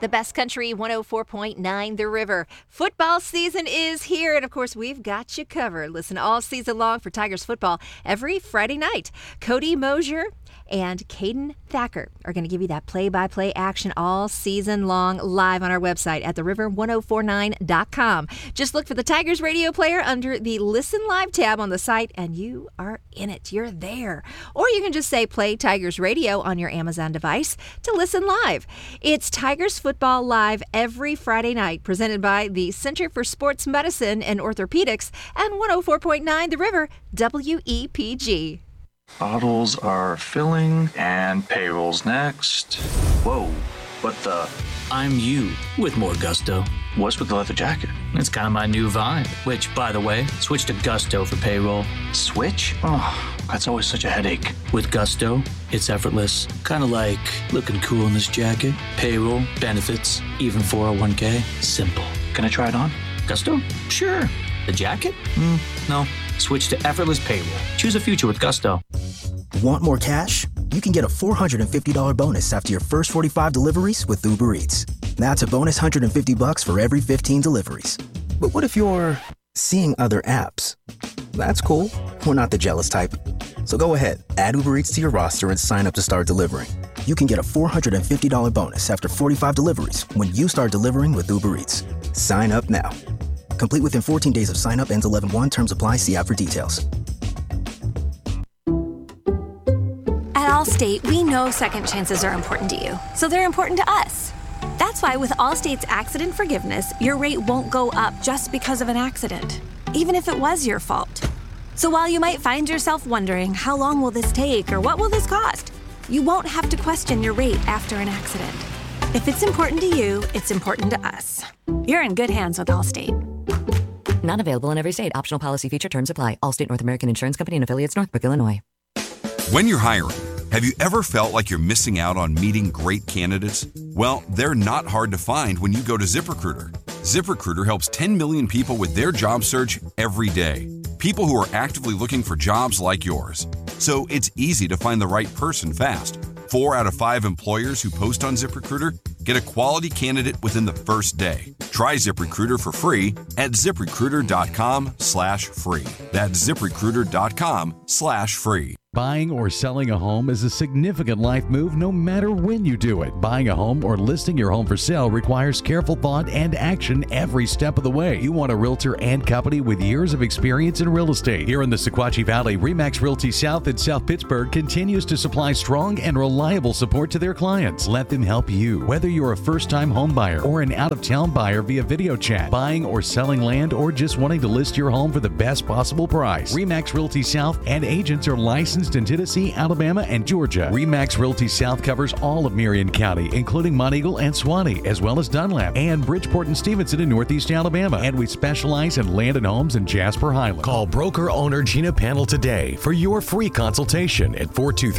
The Best Country 104.9 The River. Football season is here, and of course, we've got you covered. Listen all season long for Tigers football every Friday night. Cody Mosier and Caden Thacker are going to give you that play-by-play action all season long live on our website at theriver1049.com. Just look for the Tigers radio player under the Listen Live tab on the site, and you are in it. You're there. Or you can just say play Tigers radio on your Amazon device to listen live. It's Tigers football live every Friday night, presented by the Center for Sports Medicine and Orthopedics and 104.9 The River, WEPG. Bottles are filling, and payroll's next. Whoa, what the? I'm you with more gusto. What's with the leather jacket? It's kind of my new vibe, which, by the way, switch to Gusto for payroll. Switch? Oh, that's always such a headache. With Gusto, it's effortless. Kind of like looking cool in this jacket. Payroll, benefits, even 401k. Simple. Can I try it on? Gusto? Sure. The jacket? No. Switch to effortless payroll. Choose a future with Gusto. Want more cash? You can get a $450 bonus after your first 45 deliveries with Uber Eats. That's a bonus $150 for every 15 deliveries. But what if you're seeing other apps? That's cool. We're not the jealous type. So go ahead, add Uber Eats to your roster and sign up to start delivering. You can get a $450 bonus after 45 deliveries when you start delivering with Uber Eats. Sign up now. Complete within 14 days of sign up. Ends 11/1. Terms apply. See app for details. At Allstate, we know second chances are important to you, so they're important to us. That's why with Allstate's accident forgiveness, your rate won't go up just because of an accident, even if it was your fault. So while you might find yourself wondering, how long will this take or what will this cost? You won't have to question your rate after an accident. If it's important to you, it's important to us. You're in good hands with Allstate. Not available in every state. Optional policy feature terms apply. Allstate North American Insurance Company and affiliates, Northbrook, Illinois. When you're hiring, have you ever felt like you're missing out on meeting great candidates? Well, they're not hard to find when you go to ZipRecruiter. ZipRecruiter helps 10 million people with their job search every day. People who are actively looking for jobs like yours. So it's easy to find the right person fast. 4 out of 5 employers who post on ZipRecruiter get a quality candidate within the first day. Try ZipRecruiter for free at ZipRecruiter.com/free. That's ZipRecruiter.com/free. Buying or selling a home is a significant life move no matter when you do it. Buying a home or listing your home for sale requires careful thought and action every step of the way. You want a realtor and company with years of experience in real estate. Here in the Sequatchie Valley, RE/MAX Realty South in South Pittsburgh continues to supply strong and reliable support to their clients. Let them help you. Whether you're a first-time home buyer or an out-of-town buyer via video chat, buying or selling land, or just wanting to list your home for the best possible price, RE/MAX Realty South and agents are licensed in Tennessee, Alabama, and Georgia. RE/MAX Realty South covers all of Marion County, including Monteagle and Suwannee, as well as Dunlap and Bridgeport and Stevenson in Northeast Alabama. And we specialize in land and homes in Jasper Highland. Call broker owner Gina Panel today for your free consultation at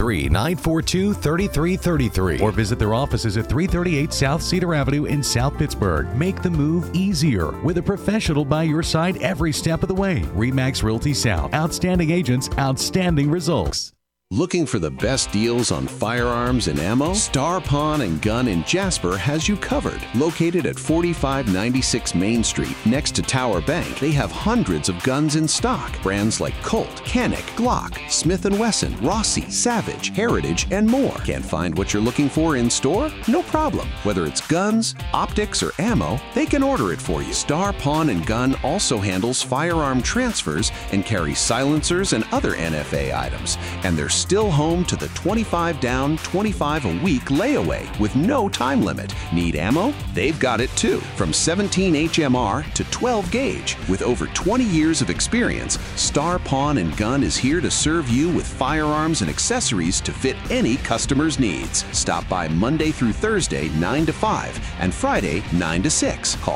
423-942-3333 or visit their offices at 338 South Cedar Avenue in South Pittsburgh. Make the move easier with a professional by your side every step of the way. RE/MAX Realty South. Outstanding agents, outstanding results. Looking for the best deals on firearms and ammo? Star Pawn and Gun in Jasper has you covered. Located at 4596 Main Street, next to Tower Bank, they have hundreds of guns in stock. Brands like Colt, Canik, Glock, Smith & Wesson, Rossi, Savage, Heritage, and more. Can't find what you're looking for in store? No problem. Whether it's guns, optics, or ammo, they can order it for you. Star Pawn and Gun also handles firearm transfers and carries silencers and other NFA items. And they're still home to the 25 down, 25 a week layaway with no time limit. Need ammo? They've got it too. From 17 HMR to 12 gauge. With over 20 years of experience, Star Pawn and Gun is here to serve you with firearms and accessories to fit any customer's needs. Stop by Monday through Thursday, 9 to 5, and Friday, 9 to 6. Call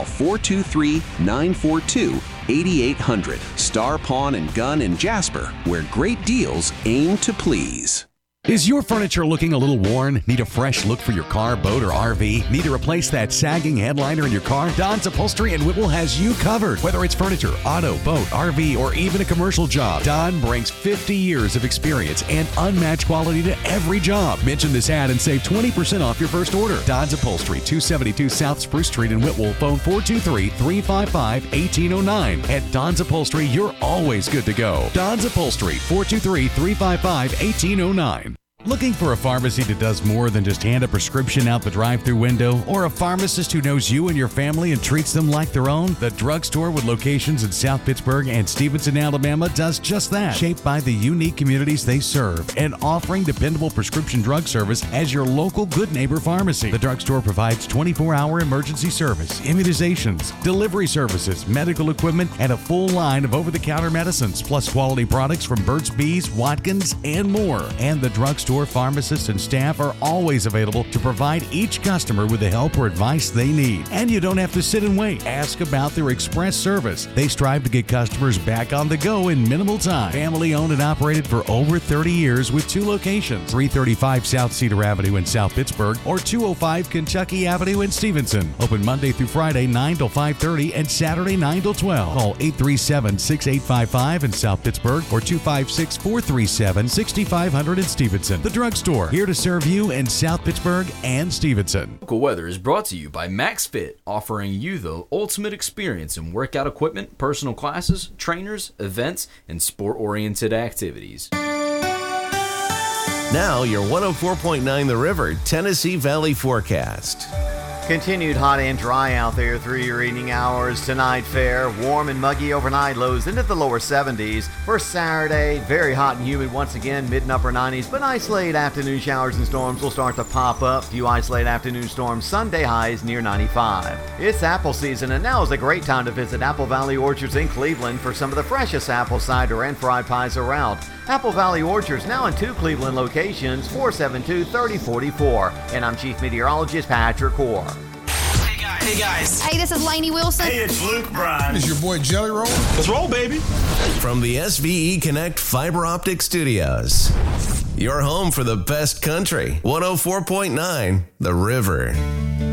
423-942-8800. Star Pawn and Gun in Jasper, where great deals aim to please. Is your furniture looking a little worn? Need a fresh look for your car, boat, or RV? Need to replace that sagging headliner in your car? Don's Upholstery in Whitwell has you covered. Whether it's furniture, auto, boat, RV, or even a commercial job, Don brings 50 years of experience and unmatched quality to every job. Mention this ad and save 20% off your first order. Don's Upholstery, 272 South Spruce Street in Whitwell. Phone 423-355-1809. At Don's Upholstery, you're always good to go. Don's Upholstery, 423-355-1809. Looking for a pharmacy that does more than just hand a prescription out the drive-thru window, or a pharmacist who knows you and your family and treats them like their own? The Drugstore, with locations in South Pittsburgh and Stevenson, Alabama, does just that. Shaped by the unique communities they serve and offering dependable prescription drug service as your local good neighbor pharmacy. The Drugstore provides 24-hour emergency service, immunizations, delivery services, medical equipment, and a full line of over-the-counter medicines, plus quality products from Burt's Bees, Watkins, and more. And the Drugstore pharmacists and staff are always available to provide each customer with the help or advice they need. And you don't have to sit and wait. Ask about their express service. They strive to get customers back on the go in minimal time. Family owned and operated for over 30 years with 2 locations, 335 South Cedar Avenue in South Pittsburgh or 205 Kentucky Avenue in Stevenson. Open Monday through Friday 9 till 5:30 and Saturday 9 till 12. Call 837-6855 in South Pittsburgh or 256-437-6500 in Stevenson. The Drugstore, here to serve you in South Pittsburgh and Stevenson. Local weather is brought to you by MaxFit, offering you the ultimate experience in workout equipment, personal classes, trainers, events, and sport-oriented activities. Now your 104.9 The River Tennessee Valley forecast. Continued hot and dry out there through your evening hours. Tonight fair, warm and muggy overnight, lows into the lower 70s. For Saturday, very hot and humid once again, mid and upper 90s, but isolated afternoon showers and storms will start to pop up. Few isolated afternoon storms, Sunday highs near 95. It's apple season, and now is a great time to visit Apple Valley Orchards in Cleveland for some of the freshest apple cider and fried pies around. Apple Valley Orchards now in 2 Cleveland locations, 472-3044. And I'm Chief Meteorologist Patrick Core. Hey guys. Hey, this is Lainey Wilson. Hey, it's Luke Bryan. It's your boy Jelly Roll. Let's roll, baby. From the SVE Connect Fiber Optic Studios. Your home for the best country. 104.9 The River.